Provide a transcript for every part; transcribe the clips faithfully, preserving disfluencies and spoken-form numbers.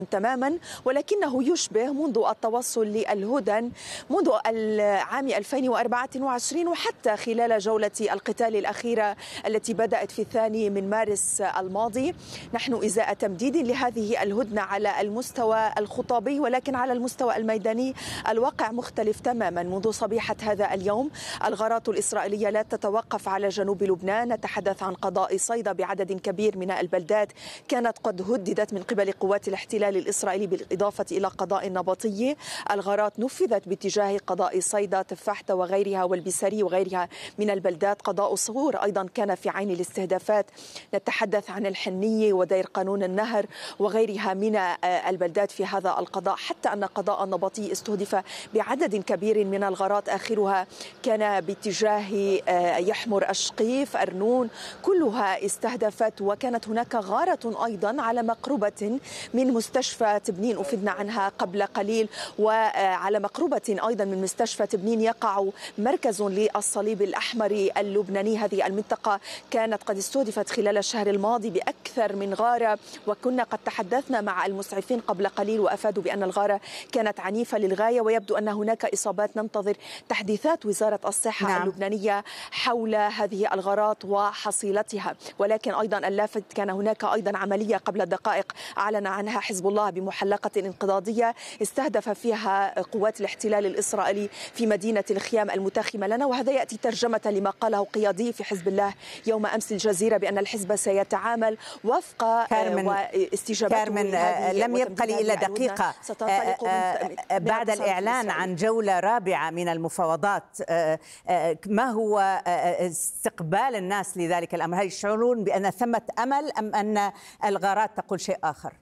تماما، ولكنه يشبه منذ التوصل للهدن منذ العام ألفين وأربعة وعشرين وحتى خلال جولة القتال الأخيرة التي بدأت في الثاني من مارس الماضي. نحن إزاء تمديد لهذه الهدنة على المستوى الخطابي، ولكن على المستوى الميداني الواقع مختلف تماما. منذ صبيحة هذا اليوم الغارات الإسرائيلية لا تتوقف على جنوب لبنان. نتحدث عن قضاء صيدا بعدد كبير من البلدات كانت قد هددت من قبل قوات الاحتلال الإسرائيلي، بالإضافة إلى قضاء النبطية. الغارات نفذت باتجاه قضاء صيدا، تفاحة وغيرها، والبسري وغيرها من البلدات. قضاء صغور أيضا كان في عين الاستهدافات. نتحدث عن الحنية ودير قانون النهر وغيرها من البلدات في هذا القضاء، حتى أن قضاء النبطي استهدف بعدد كبير من الغارات، آخرها كان باتجاه يحمر أشقيف أرنون، كلها استهدفت. وكانت هناك غارة أيضا على مقربة من مستشفى تبنين أفدنا عنها قبل قليل، وعلى مقربة أيضا من مستشفى تبنين يقع مركز للصليب الأحمر اللبناني. هذه المنطقة كانت قد استهدفت خلال الشهر الماضي بأكثر من غارة، وكنا قد تحدثنا مع المسعفين قبل قليل وأفادوا بأن الغارة كانت عنيفة للغاية، ويبدو أن هناك إصابات. ننتظر تحديثات وزارة الصحة نعم. اللبنانية حول هذه الغارات وحصيلتها. ولكن أيضا اللافت كان هناك أيضا عملية قبل دقائق أعلن عنها حزب الله بمحلقة انقضاضية استهدف فيها قوات الاحتلال الإسرائيلي في مدينة الخيام المتاخمة لنا. وهذا يأتي ترجمة لما قاله قيادي في حزب الله يوم أمس الجزيرة بأن الحزب سيتعامل وفق كارمن واستجابته. كارمن لم يبقى لي إلا دقيقة بعد الإعلان عن جولة رابعة من المفاوضات. ما هو استقبال الناس لذلك الأمر؟ هل يشعرون بأن ثمة أمل أم أن الغارات تقول شيء آخر؟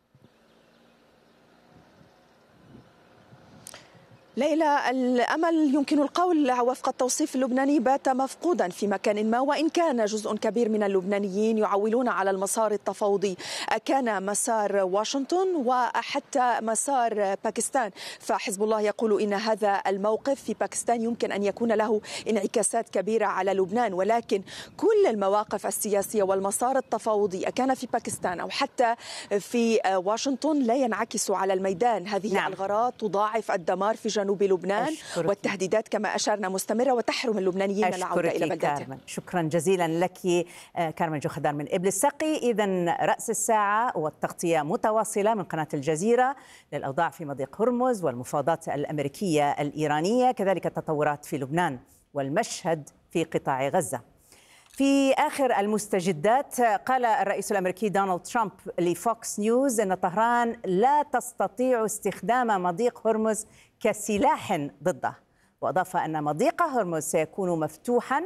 ليلى، الأمل يمكن القول وفق التوصيف اللبناني بات مفقودا في مكان ما، وإن كان جزء كبير من اللبنانيين يعولون على المسار التفاوضي، كان مسار واشنطن وحتى مسار باكستان. فحزب الله يقول إن هذا الموقف في باكستان يمكن أن يكون له انعكاسات كبيرة على لبنان، ولكن كل المواقف السياسية والمسار التفاوضي كان في باكستان أو حتى في واشنطن لا ينعكس على الميدان. هذه نعم. الغارات تضاعف الدمار في جنوب جنوب لبنان، والتهديدات كما أشرنا مستمرة وتحرم اللبنانيين من العودة إلى بلداتهم. شكرا جزيلا لك كارمن جوخدار من إبل السقي. إذن رأس الساعة والتغطية متواصلة من قناة الجزيرة للأوضاع في مضيق هرمز والمفاوضات الأمريكية الإيرانية، كذلك التطورات في لبنان والمشهد في قطاع غزة. في آخر المستجدات قال الرئيس الأمريكي دونالد ترامب لفوكس نيوز أن طهران لا تستطيع استخدام مضيق هرمز كسلاح ضده، وأضاف أن مضيق هرمز سيكون مفتوحا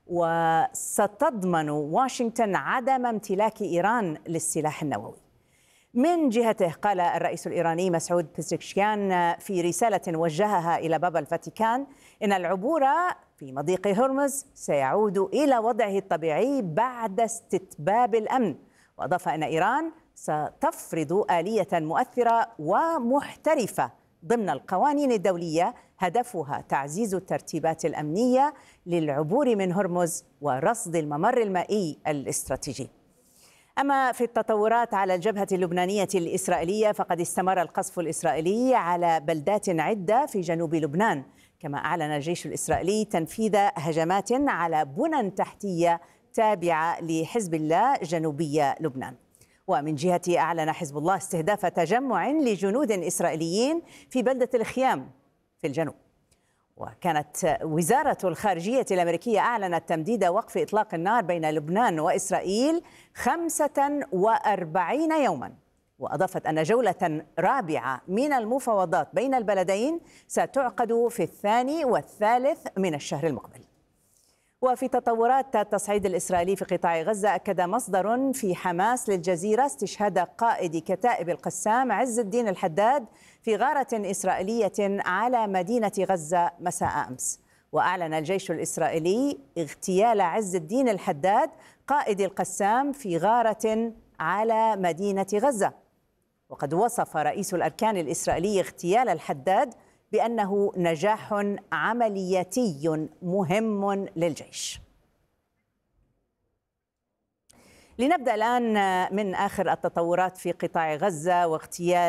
وستضمن واشنطن عدم امتلاك إيران للسلاح النووي. من جهته قال الرئيس الإيراني مسعود بيزكشيان في رسالة وجهها إلى بابا الفاتيكان إن العبور في مضيق هرمز سيعود إلى وضعه الطبيعي بعد استتباب الأمن، وأضاف أن إيران ستفرض آلية مؤثرة ومحترفة ضمن القوانين الدولية هدفها تعزيز الترتيبات الأمنية للعبور من هرمز ورصد الممر المائي الاستراتيجي. أما في التطورات على الجبهة اللبنانية الإسرائيلية فقد استمر القصف الإسرائيلي على بلدات عدة في جنوب لبنان، كما أعلن الجيش الإسرائيلي تنفيذ هجمات على بنى تحتية تابعة لحزب الله جنوبي لبنان. ومن جهته أعلن حزب الله استهداف تجمع لجنود إسرائيليين في بلدة الخيام في الجنوب. وكانت وزارة الخارجية الأمريكية أعلنت تمديد وقف إطلاق النار بين لبنان وإسرائيل خمسة وأربعين يوما، وأضافت أن جولة رابعة من المفاوضات بين البلدين ستعقد في الثاني والثالث من الشهر المقبل. وفي تطورات التصعيد الإسرائيلي في قطاع غزة، أكد مصدر في حماس للجزيرة استشهاد قائد كتائب القسام عز الدين الحداد في غارة إسرائيلية على مدينة غزة مساء أمس. وأعلن الجيش الإسرائيلي اغتيال عز الدين الحداد قائد القسام في غارة على مدينة غزة. وقد وصف رئيس الأركان الإسرائيلي اغتيال الحداد بأنه نجاح عملياتي مهم للجيش. لنبدأ الآن من آخر التطورات في قطاع غزة واغتيال